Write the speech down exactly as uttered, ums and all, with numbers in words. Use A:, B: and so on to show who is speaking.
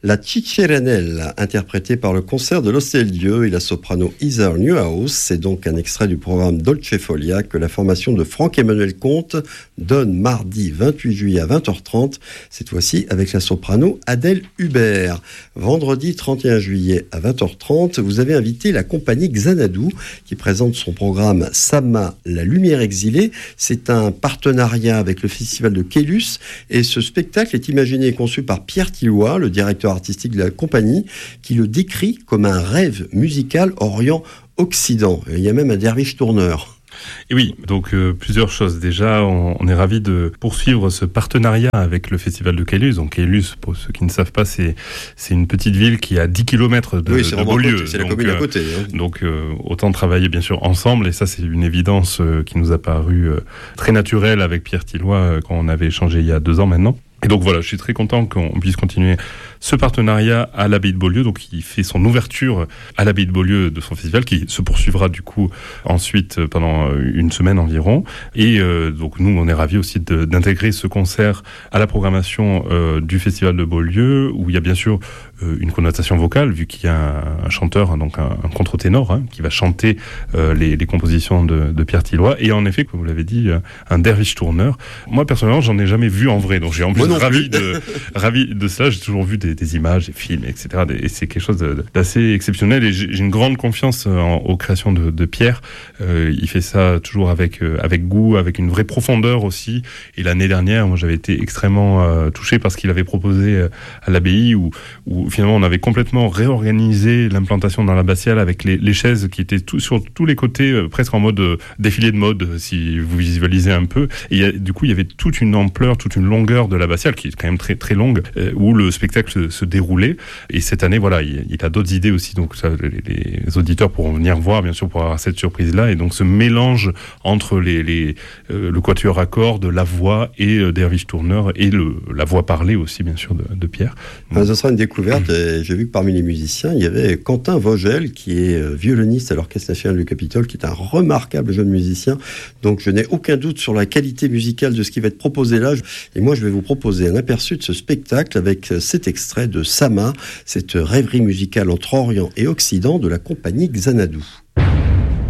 A: La Ciceranella, interprétée par le concert de l'Hostel Dieu et la soprano Heather Newhouse, c'est donc un extrait du programme Dolce Folia que la formation de Franck-Emmanuel Comte donne mardi vingt-huit juillet à vingt heures trente, cette fois-ci avec la soprano Adèle Hubert. Vendredi trente et un juillet à vingt heures trente, vous avez invité la compagnie Xanadu qui présente son programme Sama, la lumière exilée. C'est un partenariat avec le festival de Caylus et ce spectacle est imaginé et conçu par Pierre Tilloy, le directeur artistique de la compagnie, qui le décrit comme un rêve musical Orient-Occident. Il y a même un derviche tourneur.
B: Et oui, donc euh, plusieurs choses. Déjà, on, on est ravis de poursuivre ce partenariat avec le festival de Caylus. Donc Caylus, pour ceux qui ne savent pas, c'est c'est une petite ville qui est à dix kilomètres de,
A: oui, c'est
B: de Beaulieu.
A: Côté, c'est la donc, commune à côté. Hein.
B: Euh, donc euh, autant travailler bien sûr ensemble. Et ça, c'est une évidence euh, qui nous a paru euh, très naturelle avec Pierre Tilloy euh, quand on avait échangé il y a deux ans maintenant. Et donc voilà, je suis très content qu'on puisse continuer ce partenariat à l'Abbaye de Beaulieu, donc il fait son ouverture à l'Abbaye de Beaulieu de son festival, qui se poursuivra du coup ensuite pendant une semaine environ. Et euh, donc nous, on est ravis aussi de, d'intégrer ce concert à la programmation euh, du festival de Beaulieu, où il y a bien sûr euh, une connotation vocale, vu qu'il y a un, un chanteur, donc un, un contre-ténor, hein, qui va chanter euh, les, les compositions de, de Pierre Tilloy. Et en effet, comme vous l'avez dit, un derviche tourneur. Moi, personnellement, j'en ai jamais vu en vrai, donc j'ai en plus ravi de, ravi de ça. J'ai toujours vu des, des images, des films, et cetera. Et c'est quelque chose de, d'assez exceptionnel. Et j'ai, j'ai une grande confiance en, aux créations de, de Pierre. Euh, il fait ça toujours avec, euh, avec goût, avec une vraie profondeur aussi. Et l'année dernière, moi, j'avais été extrêmement euh, touché par ce qu'il avait proposé euh, à l'abbaye, où, où finalement, on avait complètement réorganisé l'implantation dans l'abbatiale avec les, les chaises qui étaient tout, sur tous les côtés, euh, presque en mode euh, défilé de mode, si vous visualisez un peu. Et il y a, du coup, il y avait toute une ampleur, toute une longueur de l'abbatiale qui est quand même très très longue, euh, où le spectacle se, se déroulait. Et cette année, voilà, il, il a d'autres idées aussi, donc ça, les, les auditeurs pourront venir voir, bien sûr, pour avoir cette surprise-là. Et donc ce mélange entre les, les euh, le quatuor à cordes, la voix et euh, derviche tourneur et le, la voix parlée aussi, bien sûr, de, de Pierre.
A: Donc, ce sera une découverte. Et j'ai vu que parmi les musiciens, il y avait Quentin Vogel, qui est violoniste à l'Orchestre National du Capitole, qui est un remarquable jeune musicien. Donc je n'ai aucun doute sur la qualité musicale de ce qui va être proposé là. Et moi, je vais vous proposer un aperçu de ce spectacle avec cet extrait de Sama, cette rêverie musicale entre Orient et Occident de la compagnie Xanadu.